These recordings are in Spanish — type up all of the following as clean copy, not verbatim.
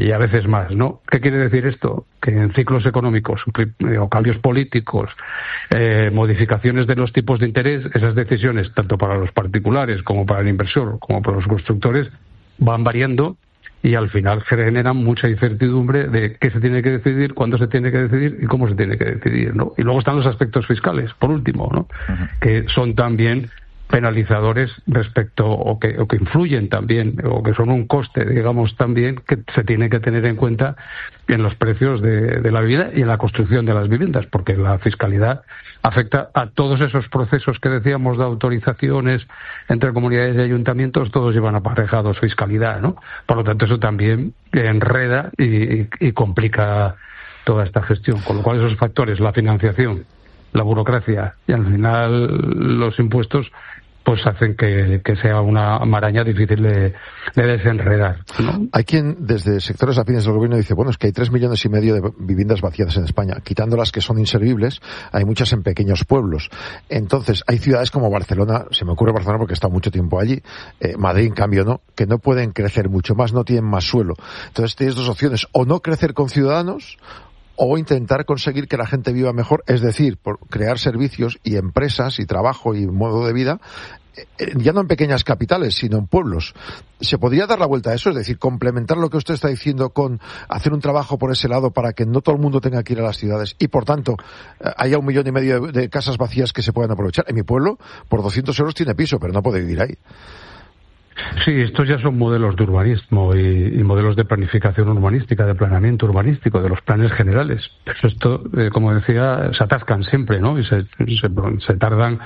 y a veces más, ¿no? ¿Qué quiere decir esto? Que en ciclos económicos o cambios políticos, modificaciones de los tipos de interés, esas decisiones, tanto para los particulares como para el inversor, como para los constructores, van variando y al final generan mucha incertidumbre de qué se tiene que decidir, cuándo se tiene que decidir y cómo se tiene que decidir, ¿no? Y luego están los aspectos fiscales, por último, ¿no? Que son también penalizadores respecto o que influyen también o que son un coste, digamos, también que se tiene que tener en cuenta en los precios de la vivienda y en la construcción de las viviendas, porque la fiscalidad afecta a todos esos procesos que decíamos de autorizaciones entre comunidades y ayuntamientos, todos llevan aparejados fiscalidad, ¿no? Por lo tanto, eso también enreda y complica toda esta gestión, con lo cual esos factores, la financiación, la burocracia y al final los impuestos, pues hacen que sea una maraña difícil de desenredar, ¿no? Hay quien desde sectores afines del gobierno dice, bueno, es que hay 3,5 millones de viviendas vacías en España, quitando las que son inservibles, hay muchas en pequeños pueblos. Entonces, hay ciudades como Barcelona, se me ocurre Barcelona porque he estado mucho tiempo allí, Madrid en cambio no, que no pueden crecer mucho más, no tienen más suelo. Entonces tienes dos opciones, o no crecer con ciudadanos, o intentar conseguir que la gente viva mejor, es decir, por crear servicios y empresas y trabajo y modo de vida, ya no en pequeñas capitales, sino en pueblos. ¿Se podría dar la vuelta a eso? Es decir, complementar lo que usted está diciendo con hacer un trabajo por ese lado para que no todo el mundo tenga que ir a las ciudades y, por tanto, haya 1,5 millones de casas vacías que se puedan aprovechar. En mi pueblo, por 200 euros tiene piso, pero no puede vivir ahí. Sí, estos ya son modelos de urbanismo y modelos de planificación urbanística, de planeamiento urbanístico, de los planes generales. Pero esto, como decía, se atascan siempre, ¿no? Y se tardan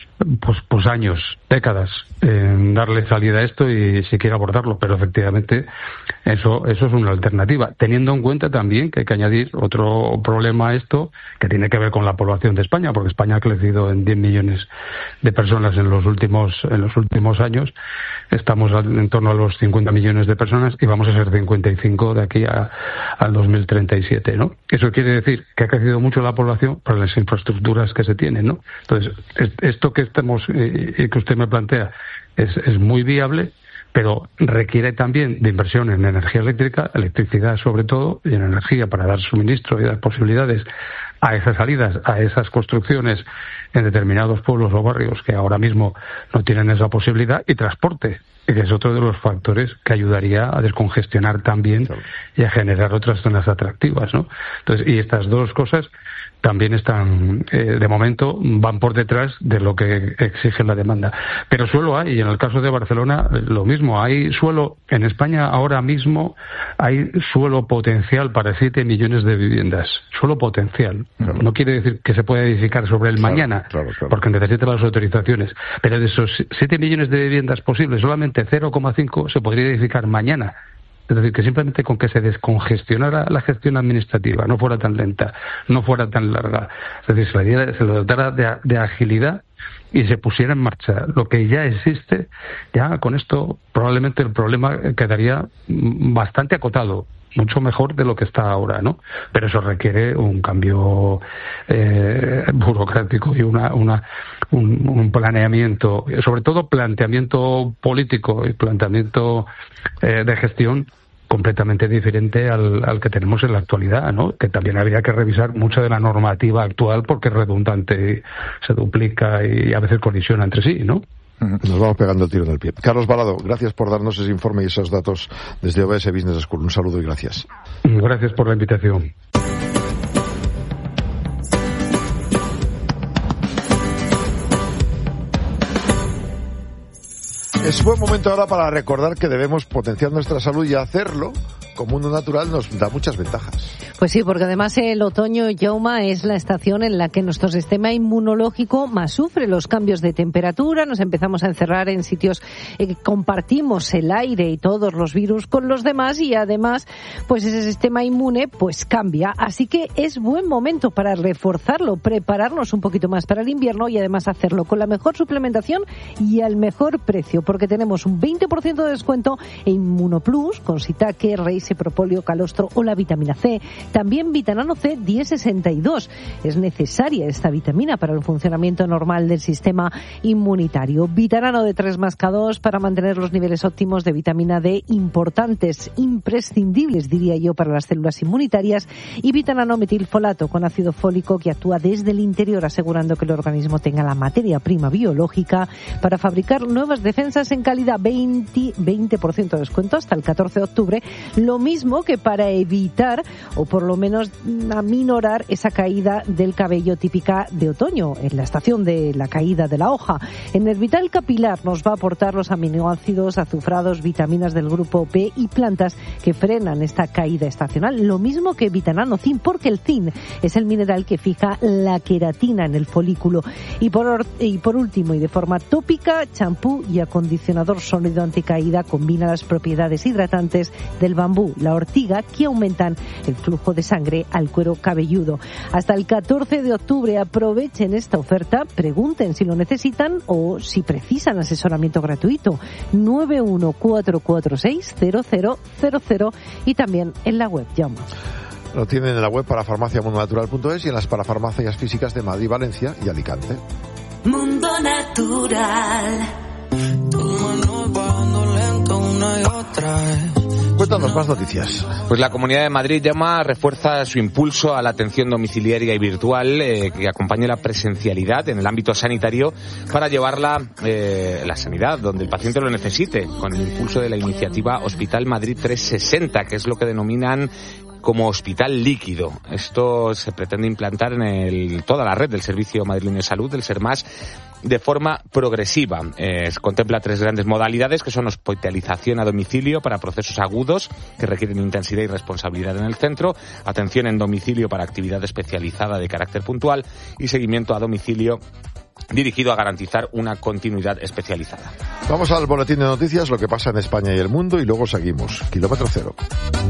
pues años, décadas en darle salida a esto y siquiera abordarlo, pero efectivamente eso es una alternativa, teniendo en cuenta también que hay que añadir otro problema a esto que tiene que ver con la población de España, porque España ha crecido en 10 millones de personas en los últimos años. Estamos en torno a los 50 millones de personas y vamos a ser 55 de aquí al 2037, ¿no? Eso quiere decir que ha crecido mucho la población por las infraestructuras que se tienen, ¿no? Entonces, esto que que usted me plantea es muy viable, pero requiere también de inversión en energía eléctrica, electricidad sobre todo, y en energía para dar suministro y dar posibilidades a esas salidas, a esas construcciones en determinados pueblos o barrios que ahora mismo no tienen esa posibilidad, y transporte, que es otro de los factores que ayudaría a descongestionar también, claro, y a generar otras zonas atractivas, ¿no? Entonces, y estas dos cosas también están, de momento, van por detrás de lo que exige la demanda. Pero suelo hay, y en el caso de Barcelona, lo mismo. Hay suelo, en España ahora mismo, hay suelo potencial para 7 millones de viviendas. Suelo potencial. Claro. No quiere decir que se pueda edificar sobre el mañana, claro. Porque necesita las autorizaciones. Pero de esos 7 millones de viviendas posibles, solamente 0,5 se podría edificar mañana. Es decir, que simplemente con que se descongestionara la gestión administrativa, no fuera tan lenta, no fuera tan larga, es decir, se le dotara de agilidad y se pusiera en marcha lo que ya existe, ya con esto probablemente el problema quedaría bastante acotado, mucho mejor de lo que está ahora, ¿no? Pero eso requiere un cambio burocrático y un planeamiento, sobre todo planteamiento político y planteamiento de gestión completamente diferente al que tenemos en la actualidad, ¿no? Que también habría que revisar mucha de la normativa actual porque es redundante, se duplica y a veces colisiona entre sí, ¿no? Nos vamos pegando el tiro en el pie. Carlos Balado, gracias por darnos ese informe y esos datos desde OBS Business School. Un saludo y gracias. Gracias por la invitación. Es buen momento ahora para recordar que debemos potenciar nuestra salud, y hacerlo como mundo natural nos da muchas ventajas. Pues sí, porque además el otoño, Jaume, es la estación en la que nuestro sistema inmunológico más sufre los cambios de temperatura, nos empezamos a encerrar en sitios compartimos el aire y todos los virus con los demás, y además pues ese sistema inmune pues cambia, así que es buen momento para reforzarlo, prepararnos un poquito más para el invierno y además hacerlo con la mejor suplementación y al mejor precio, porque tenemos un 20% de descuento en Inmunoplus con Shiitake, Reishi, Propóleo, Calostro o la vitamina C, También vitamina C 1062. Es necesaria esta vitamina para el funcionamiento normal del sistema inmunitario. Vitanano de 3+K2 para mantener los niveles óptimos de vitamina D, importantes, imprescindibles, diría yo, para las células inmunitarias. Y vitanano metilfolato con ácido fólico que actúa desde el interior, asegurando que el organismo tenga la materia prima biológica para fabricar nuevas defensas en calidad. 20% de descuento hasta el 14 de octubre. Lo mismo que para evitar, o por lo menos aminorar, esa caída del cabello típica de otoño, en la estación de la caída de la hoja. En el Vital Capilar nos va a aportar los aminoácidos, azufrados, vitaminas del grupo B y plantas que frenan esta caída estacional. Lo mismo que Vitanano Zinc, porque el zinc es el mineral que fija la queratina en el folículo. Y por último, y de forma tópica, champú y acondicionador sólido anticaída combina las propiedades hidratantes del bambú, la ortiga, que aumentan el flujo de sangre al cuero cabelludo. Hasta el 14 de octubre aprovechen esta oferta, pregunten si lo necesitan o si precisan asesoramiento gratuito. 914460000 y también en la web. Llama. Lo tienen en la web para farmaciamundonatural.es y en las parafarmacias físicas de Madrid, Valencia y Alicante. Mundo Natural. Cuéntanos más noticias. Pues la Comunidad de Madrid refuerza su impulso a la atención domiciliaria y virtual que acompañe la presencialidad en el ámbito sanitario para llevarla la sanidad donde el paciente lo necesite, con el impulso de la iniciativa Hospital Madrid 360, que es lo que denominan como hospital líquido. Esto se pretende implantar en toda la red del Servicio Madrileño de Salud, del SERMAS, de forma progresiva. Contempla 3 grandes modalidades, que son hospitalización a domicilio para procesos agudos que requieren intensidad y responsabilidad en el centro, atención en domicilio para actividad especializada de carácter puntual y seguimiento a domicilio dirigido a garantizar una continuidad especializada. Vamos al boletín de noticias, lo que pasa en España y el mundo, y luego seguimos. Kilómetro Cero.